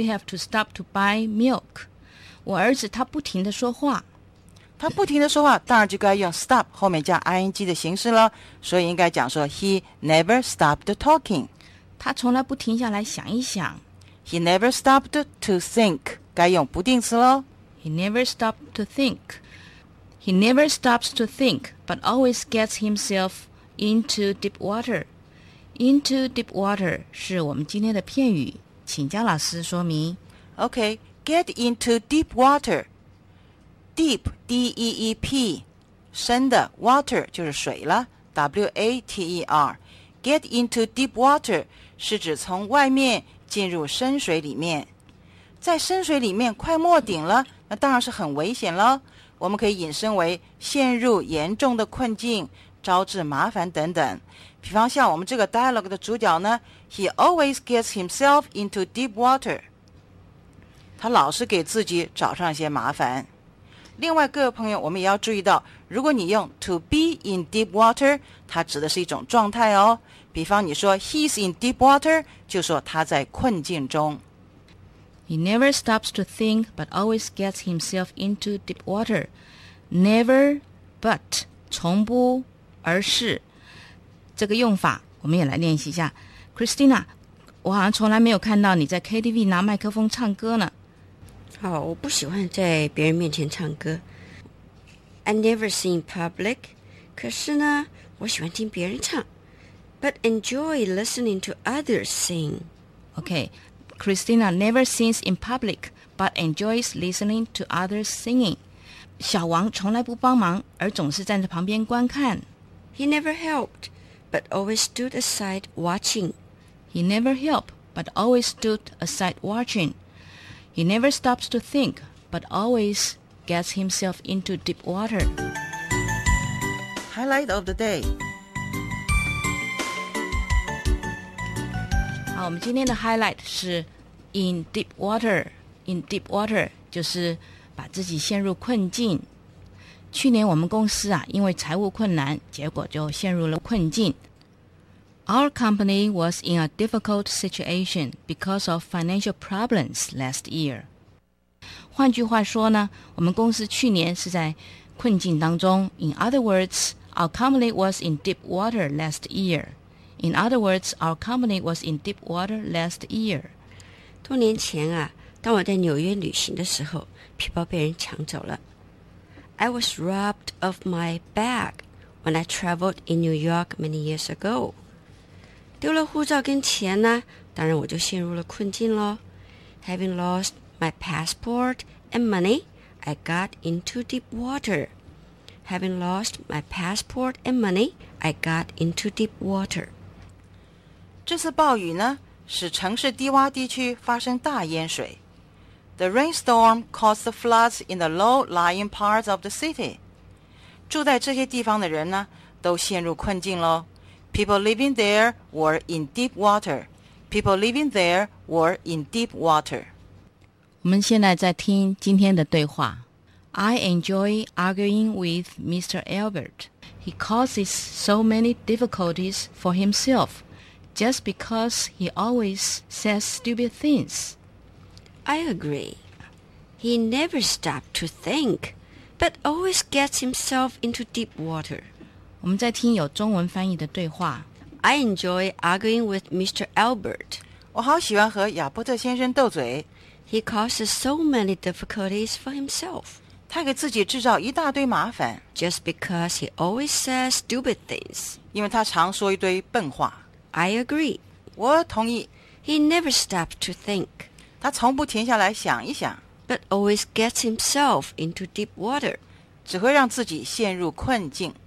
we have to stop to buy milk. 我儿子他不停地说话。 他不停地说话，当然就该用 stop 后面加 ing 的形式了，所以应该讲说 He never stopped talking. 他从来不停下来想一想。 He never stopped to think. 该用不定词咯。 He never stopped to think. He never stops to think, but always gets himself into deep water. Into deep water 是我们今天的片语，请姜老师说明。 Okay, get into deep water. Deep, D-E-E-P, 深的 water 就是水了 W-A-T-E-R. Get into deep water 是指从外面进入深水里面。在深水里面快没顶了，那当然是很危险了。我们可以引申为陷入严重的困境，招致麻烦等等。比方像我们这个 dialogue 的主角呢 He always gets himself into deep water. 他老是给自己找上一些麻烦。另外各位朋友，我们也要注意到，如果你用 to be in deep water， 它指的是一种状态哦。比方你说 He's in deep water， 就说他在困境中。 He never stops to think, but always gets himself into deep water. Never, but 从不，而是这个用法，我们也来练习一下。Christina， 我好像从来没有看到你在 KTV 拿麦克风唱歌呢。 我不喜欢在别人面前唱歌。I never sing in public. 可是呢，我喜欢听别人唱。But enjoy listening to others sing. Okay, Christina never sings in public, but enjoys listening to others singing. 小王从来不帮忙，而总是站在旁边观看。 He never helped, but always stood aside watching. He never helped, but always stood aside watching.He never stops to think, but always gets himself into deep water. Highlight of the day. 好，我们今天的 highlight 是 in deep water. In deep water 就是把自己陷入困境。去年我们公司因为财务困难，结果就陷入了困境。Our company was in a difficult situation because of financial problems last year. 换句话说呢，我们公司去年是在困境当中。In other words, our company was in deep water last year. In other words, our company was in deep water last year. 多年前当我在纽约旅行的时候，皮包被人抢走了。I was robbed of my bag when I traveled in New York many years ago.丢了护照跟钱呢，当然我就陷入了困境咯。Having lost my passport and money, I got into deep water. Having lost my passport and money, I got into deep water. 这次暴雨呢，使城市低洼地区发生大淹水。The rainstorm caused the floods in the low-lying parts of the city. 住在这些地方的人呢，都陷入困境咯。People living there were in deep water. People living there were in deep water. 我们现在在听今天的对话。I enjoy arguing with Mr. Albert. He causes so many difficulties for himself just because he always says stupid things. I agree. He never stopped to think, but always gets himself into deep water. 我们在听有中文翻译的对话。 I enjoy arguing with Mr. Albert. 我好喜欢和亚伯特先生斗嘴。 He causes so many difficulties for himself. 他给自己制造一大堆麻烦。 Just because he always says stupid things. 因为他常说一堆笨话。 I agree. 我同意。 He never stopped to think. 他从不停下来想一想。 But always gets himself into deep water. 只会让自己陷入困境。